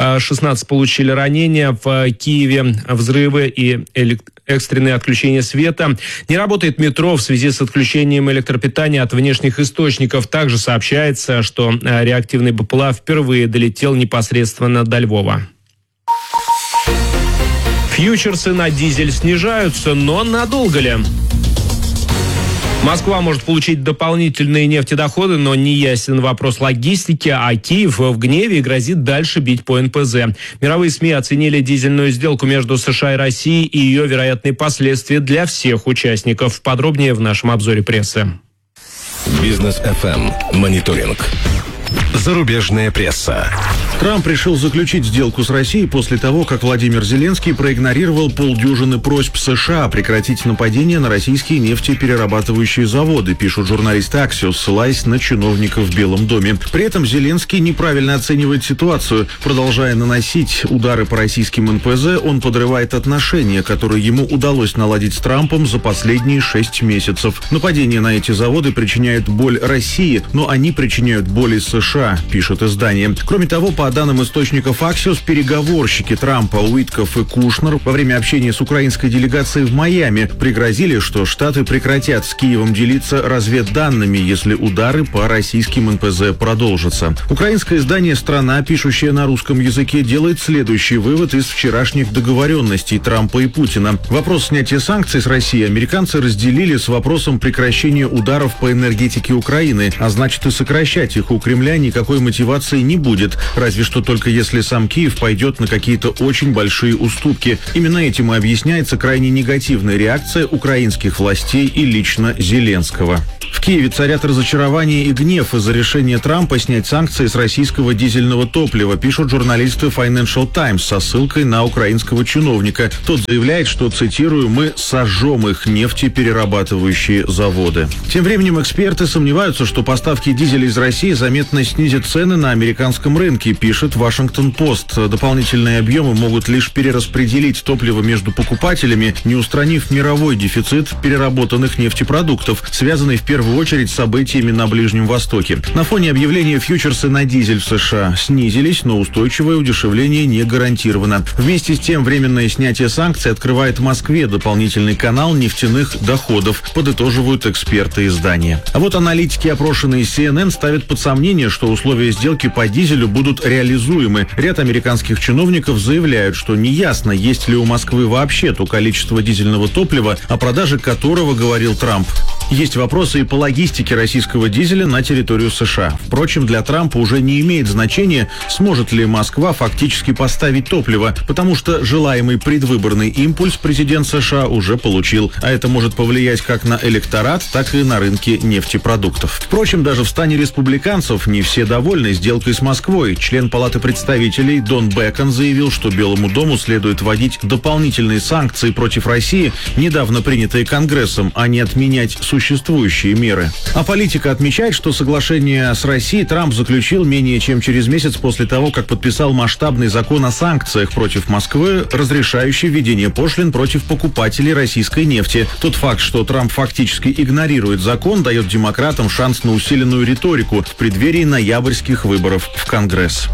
Speaker 21: 16 получили ранения. В Киеве взрывы и экстренные отключения света. Не работает метро в связи с отключением электропитания от внешних источников. Также сообщается, что реактивный БПЛА впервые долетел непосредственно до Львова. Фьючерсы на дизель снижаются, но надолго ли? Москва может получить дополнительные нефтедоходы, но не ясен вопрос логистики, а Киев в гневе и грозит дальше бить по НПЗ. Мировые СМИ оценили дизельную сделку между США и Россией и ее вероятные последствия для всех участников. Подробнее в нашем обзоре прессы.
Speaker 2: Бизнес FM. Мониторинг. Зарубежная пресса.
Speaker 3: Трамп решил заключить сделку с Россией после того, как Владимир Зеленский проигнорировал полдюжины просьб США прекратить нападение на российские нефтеперерабатывающие заводы, пишут журналисты Axios, ссылаясь на чиновников в Белом доме. При этом Зеленский неправильно оценивает ситуацию. Продолжая наносить удары по российским НПЗ, он подрывает отношения, которые ему удалось наладить с Трампом за последние 6 месяцев. Нападения на эти заводы причиняют боль России, но они причиняют боль и США, пишет издание. Кроме того, по данным источников Axios, переговорщики Трампа Уитков и Кушнер во время общения с украинской делегацией в Майами пригрозили, что Штаты прекратят с Киевом делиться разведданными, если удары по российским НПЗ продолжатся. Украинское издание «Страна», пишущее на русском языке, делает следующий вывод из вчерашних договоренностей Трампа и Путина. Вопрос снятия санкций с России американцы разделили с вопросом прекращения ударов по энергетике Украины, а значит и сокращать их у Кремля никакой мотивации не будет, разве что только если сам Киев пойдет на какие-то очень большие уступки. Именно этим и объясняется крайне негативная реакция украинских властей и лично Зеленского. В Киеве царят разочарование и гнев из-за решения Трампа снять санкции с российского дизельного топлива, пишут журналисты Financial Times со ссылкой на украинского чиновника. Тот заявляет, что, цитирую, «мы сожжем их нефтеперерабатывающие заводы». Тем временем эксперты сомневаются, что поставки дизеля из России заметно снизят цены на американском рынке, пишет Вашингтон-Пост. Дополнительные объемы могут лишь перераспределить топливо между покупателями, не устранив мировой дефицит переработанных нефтепродуктов, связанный в первую очередь с событиями на Ближнем Востоке. На фоне объявления фьючерсы на дизель в США снизились, но устойчивое удешевление не гарантировано. Вместе с тем, временное снятие санкций открывает Москве дополнительный канал нефтяных доходов, подытоживают эксперты издания. А вот аналитики, опрошенные CNN, ставят под сомнение, что условия сделки по дизелю будут реализуемы. Ряд американских чиновников заявляют, что неясно, есть ли у Москвы вообще то количество дизельного топлива, о продаже которого говорил Трамп. Есть вопросы и по логистике российского дизеля на территорию США. Впрочем, для Трампа уже не имеет значения, сможет ли Москва фактически поставить топливо, потому что желаемый предвыборный импульс президент США уже получил, а это может повлиять как на электорат, так и на рынки нефтепродуктов. Впрочем, даже в стане республиканцев не все довольны сделкой с Москвой. Член Палаты представителей Дон Бекон заявил, что Белому дому следует вводить дополнительные санкции против России, недавно принятые Конгрессом, а не отменять существующие меры. А политика отмечает, что соглашение с Россией Трамп заключил менее чем через месяц после того, как подписал масштабный закон о санкциях против Москвы, разрешающий введение пошлин против покупателей российской нефти. Тот факт, что Трамп фактически игнорирует закон, дает демократам шанс на усиленную риторику в преддверии ноябрьских выборов в Конгресс.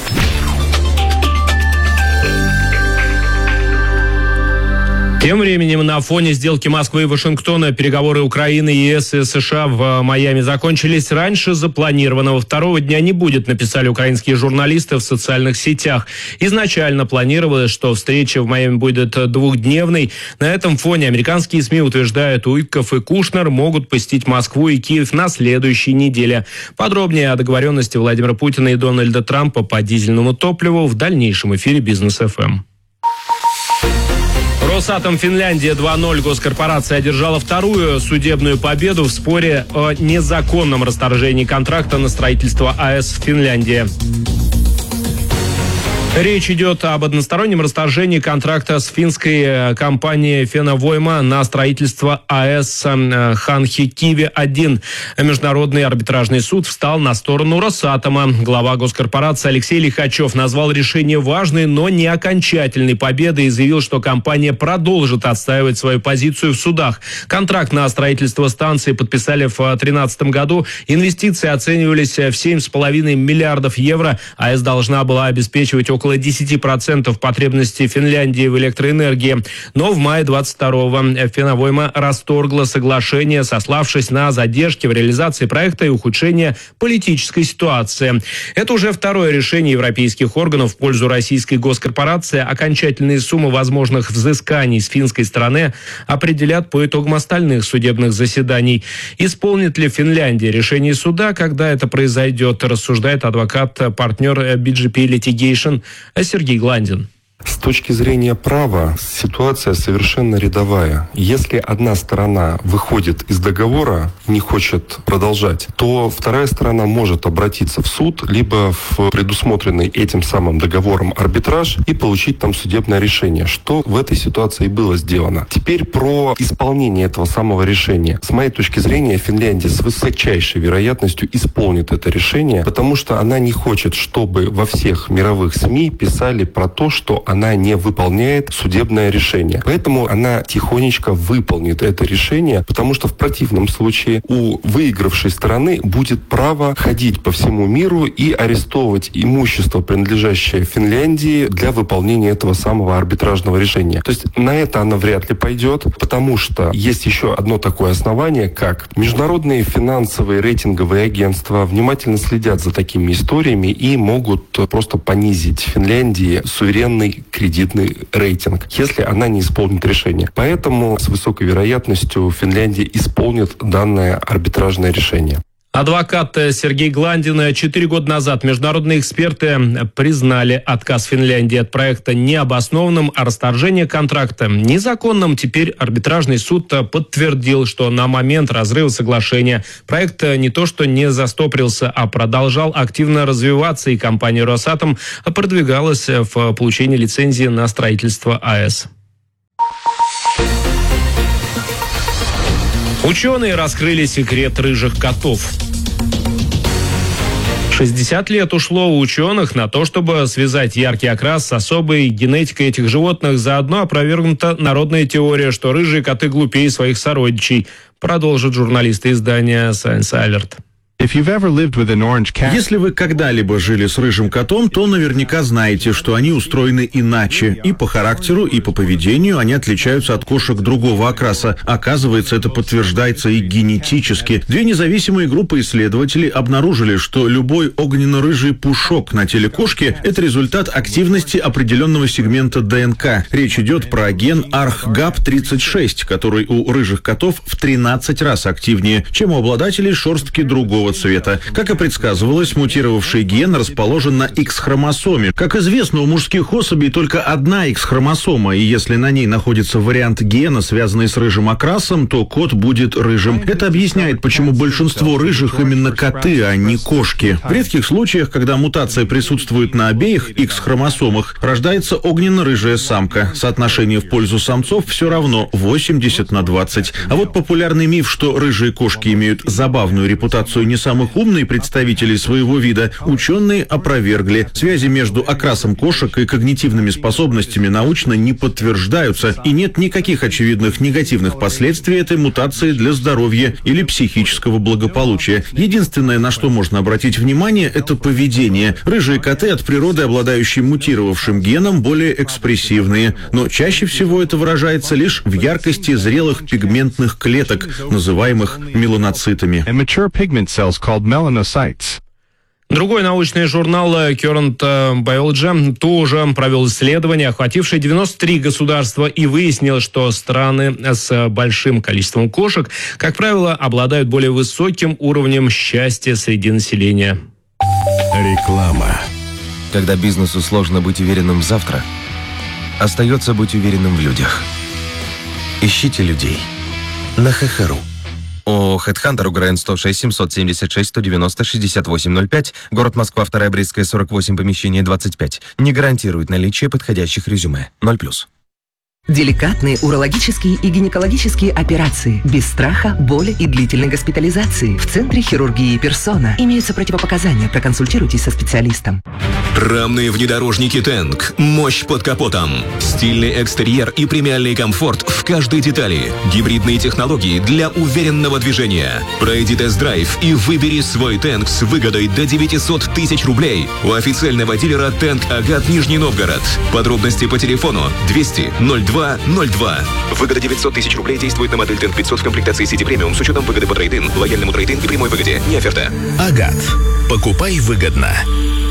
Speaker 21: Тем временем на фоне сделки Москвы и Вашингтона переговоры Украины, ЕС и США в Майами закончились раньше запланированного. Второго дня не будет, написали украинские журналисты в социальных сетях. Изначально планировалось, что встреча в Майами будет двухдневной. На этом фоне американские СМИ утверждают, Уитков и Кушнер могут посетить Москву и Киев на следующей неделе. Подробнее о договоренности Владимира Путина и Дональда Трампа по дизельному топливу в дальнейшем эфире Бизнес ФМ. Росатом Финляндия 2:0. Госкорпорация одержала вторую судебную победу в споре о незаконном расторжении контракта на строительство АЭС в Финляндии. Речь идет об одностороннем расторжении контракта с финской компанией Фенавойма на строительство АЭС Ханхикиви-1. Международный арбитражный суд встал на сторону Росатома. Глава госкорпорации Алексей Лихачев назвал решение важной, но не окончательной победой и заявил, что компания продолжит отстаивать свою позицию в судах. Контракт на строительство станции подписали в 2013 году. Инвестиции оценивались в 7,5 миллиардов евро. АЭС должна была обеспечивать около 10% потребностей Финляндии в электроэнергии. Но в мае 22-го Фенавойма расторгла соглашение, сославшись на задержки в реализации проекта и ухудшение политической ситуации. Это уже второе решение европейских органов в пользу российской госкорпорации. Окончательные суммы возможных взысканий с финской стороны определят по итогам остальных судебных заседаний. Исполнит ли Финляндия решение суда, когда это произойдет, рассуждает адвокат-партнер BGP Litigation Сергей Гландин.
Speaker 6: С точки зрения права ситуация совершенно рядовая. Если одна сторона выходит из договора и не хочет продолжать, то вторая сторона может обратиться в суд, либо в предусмотренный этим самым договором арбитраж и получить там судебное решение, что в этой ситуации было сделано. Теперь про исполнение этого самого решения. С моей точки зрения, Финляндия с высочайшей вероятностью исполнит это решение, потому что она не хочет, чтобы во всех мировых СМИ писали про то, что она не выполняет судебное решение. Поэтому она тихонечко выполнит это решение, потому что в противном случае у выигравшей стороны будет право ходить по всему миру и арестовывать имущество, принадлежащее Финляндии, для выполнения этого самого арбитражного решения. То есть на это она вряд ли пойдет, потому что есть еще одно такое основание, как международные финансовые рейтинговые агентства внимательно следят за такими историями и могут просто понизить Финляндии суверенный кредитный рейтинг, если она не исполнит решение. Поэтому с высокой вероятностью Финляндия исполнит данное арбитражное решение.
Speaker 21: Адвокат Сергей Гландин. 4 года назад международные эксперты признали отказ Финляндии от проекта необоснованным, а расторжение контракта незаконным. Теперь арбитражный суд подтвердил, что на момент разрыва соглашения проект не то что не застопорился, а продолжал активно развиваться, и компания «Росатом» продвигалась в получении лицензии на строительство АЭС. Ученые раскрыли секрет рыжих котов. 60 лет ушло у ученых на то, чтобы связать яркий окрас с особой генетикой этих животных. Заодно опровергнута народная теория, что рыжие коты глупее своих сородичей. Продолжат журналисты издания Science Alert.
Speaker 3: Если вы когда-либо жили с рыжим котом, то наверняка знаете, что они устроены иначе. И по характеру, и по поведению они отличаются от кошек другого окраса. Оказывается, это подтверждается и генетически. Две независимые группы исследователей обнаружили, что любой огненно-рыжий пушок на теле кошки – это результат активности определенного сегмента ДНК. Речь идет про ген ARCGAP36, который у рыжих котов в 13 раз активнее, чем у обладателей шерстки другого цвета. Как и предсказывалось, мутировавший ген расположен на X-хромосоме. Как известно, у мужских особей только одна X-хромосома, и если на ней находится вариант гена, связанный с рыжим окрасом, то кот будет рыжим. Это объясняет, почему большинство рыжих именно коты, а не кошки. В редких случаях, когда мутация присутствует на обеих X-хромосомах, рождается огненно-рыжая самка. Соотношение в пользу самцов все равно 80/20. А вот популярный миф, что рыжие кошки имеют забавную репутацию не самых умных представителей своего вида, ученые опровергли. Связи между окрасом кошек и когнитивными способностями научно не подтверждаются, и нет никаких очевидных негативных последствий этой мутации для здоровья или психического благополучия. Единственное, на что можно обратить внимание, это поведение. Рыжие коты от природы, обладающие мутировавшим геном, более экспрессивные, но чаще всего это выражается лишь в яркости зрелых пигментных клеток, называемых меланоцитами.
Speaker 21: Другой научный журнал Current Biology тоже провел исследование, охватившее 93 государства, и выяснил, что страны с большим количеством кошек, как правило, обладают более высоким уровнем счастья среди населения.
Speaker 22: Реклама. Когда бизнесу сложно быть уверенным в завтра, остается быть уверенным в людях. Ищите людей на ХХРУ. ООО «Хедхантер», УГРН 106 776 190 6805, город Москва, 2-я Брестская, 48, помещение 25. Не гарантирует наличие подходящих резюме. 0+.
Speaker 23: Деликатные урологические и гинекологические операции без страха, боли и длительной госпитализации. В Центре хирургии «Персона» имеются противопоказания. Проконсультируйтесь со специалистом.
Speaker 24: Рамные внедорожники «Тэнк». Мощь под капотом. Стильный экстерьер и премиальный комфорт в каждой детали. Гибридные технологии для уверенного движения. Пройди тест-драйв и выбери свой «Тэнк» с выгодой до 900 тысяч рублей у официального дилера «Тэнк Агат» Нижний Новгород. Подробности по телефону 200 02 02. Выгода 900 тысяч рублей действует на модель «Тэнк 500» в комплектации City Premium с учетом выгоды по трейд-ин, лояльному трейд-ин и прямой выгоде. Не оферта.
Speaker 10: Агат. Покупай выгодно.